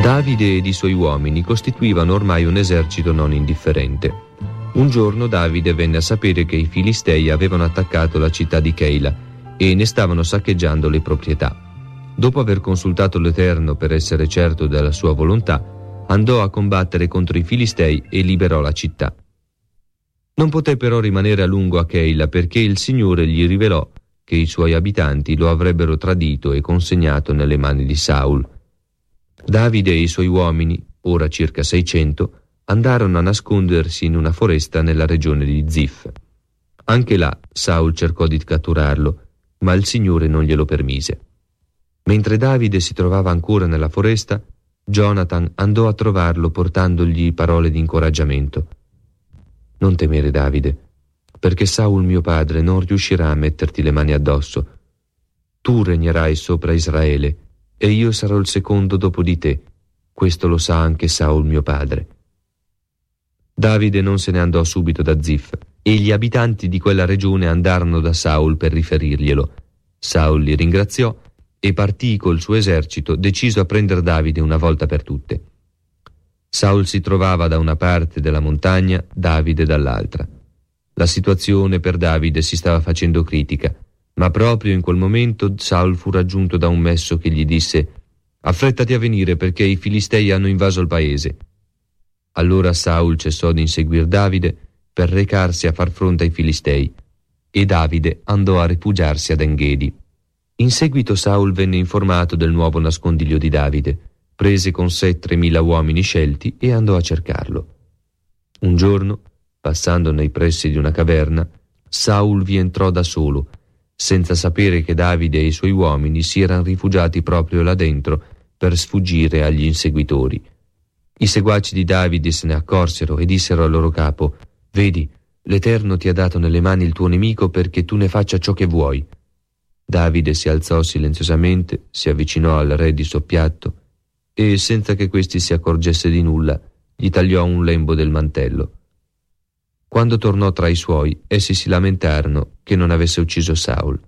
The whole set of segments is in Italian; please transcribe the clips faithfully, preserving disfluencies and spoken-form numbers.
Davide ed i suoi uomini costituivano ormai un esercito non indifferente. Un giorno Davide venne a sapere che i Filistei avevano attaccato la città di Keila e ne stavano saccheggiando le proprietà. Dopo aver consultato l'Eterno per essere certo della sua volontà, andò a combattere contro i Filistei e liberò la città. Non poté però rimanere a lungo a Keila, perché il Signore gli rivelò che i suoi abitanti lo avrebbero tradito e consegnato nelle mani di Saul. Davide e i suoi uomini, ora circa seicento, andarono a nascondersi in una foresta nella regione di Zif. Anche là Saul cercò di catturarlo, ma il Signore non glielo permise. Mentre Davide si trovava ancora nella foresta, Jonathan andò a trovarlo portandogli parole di incoraggiamento. «Non temere, Davide, perché Saul mio padre non riuscirà a metterti le mani addosso. Tu regnerai sopra Israele e io sarò il secondo dopo di te. Questo lo sa anche Saul mio padre». Davide non se ne andò subito da Zif, e gli abitanti di quella regione andarono da Saul per riferirglielo. Saul li ringraziò e partì col suo esercito, deciso a prendere Davide una volta per tutte. Saul si trovava da una parte della montagna, Davide dall'altra. La situazione per Davide si stava facendo critica, ma proprio in quel momento Saul fu raggiunto da un messo che gli disse: «Affrettati a venire perché i Filistei hanno invaso il paese». Allora Saul cessò di inseguire Davide per recarsi a far fronte ai Filistei, e Davide andò a rifugiarsi ad Engedi. In seguito Saul venne informato del nuovo nascondiglio di Davide, prese con sé tremila uomini scelti e andò a cercarlo. Un giorno, passando nei pressi di una caverna, Saul vi entrò da solo, senza sapere che Davide e i suoi uomini si erano rifugiati proprio là dentro per sfuggire agli inseguitori. I seguaci di Davide se ne accorsero e dissero al loro capo: «Vedi, l'Eterno ti ha dato nelle mani il tuo nemico perché tu ne faccia ciò che vuoi». Davide si alzò silenziosamente, si avvicinò al re di soppiatto e, senza che questi si accorgesse di nulla, gli tagliò un lembo del mantello. Quando tornò tra i suoi, essi si lamentarono che non avesse ucciso Saul.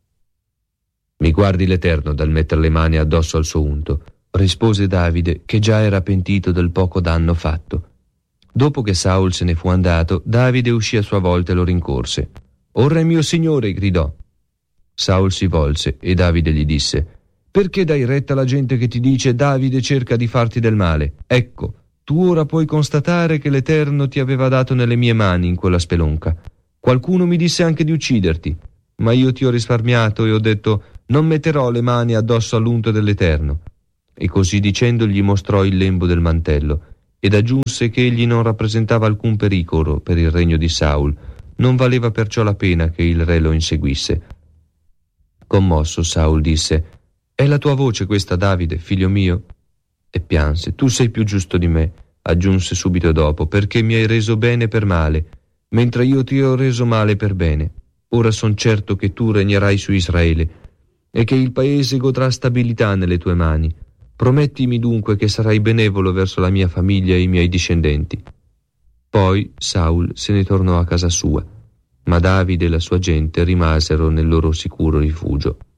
«Mi guardi l'Eterno dal mettere le mani addosso al suo unto», rispose Davide, che già era pentito del poco danno fatto. Dopo che Saul se ne fu andato, Davide uscì a sua volta e lo rincorse. «O re mio signore!» gridò. Saul si volse e Davide gli disse: «Perché dai retta alla gente che ti dice Davide cerca di farti del male? Ecco, tu ora puoi constatare che l'Eterno ti aveva dato nelle mie mani in quella spelonca. Qualcuno mi disse anche di ucciderti, ma io ti ho risparmiato e ho detto: non metterò le mani addosso all'unto dell'Eterno». E così dicendo gli mostrò il lembo del mantello ed aggiunse che egli non rappresentava alcun pericolo per il regno di Saul, non valeva perciò la pena che il re lo inseguisse. Commosso Saul disse: «È la tua voce questa, Davide, figlio mio?» E pianse. «Tu sei più giusto di me», aggiunse subito dopo, «perché mi hai reso bene per male, mentre io ti ho reso male per bene. Ora son certo che tu regnerai su Israele e che il paese godrà stabilità nelle tue mani. Promettimi dunque che sarai benevolo verso la mia famiglia e i miei discendenti». Poi Saul se ne tornò a casa sua, ma Davide e la sua gente rimasero nel loro sicuro rifugio.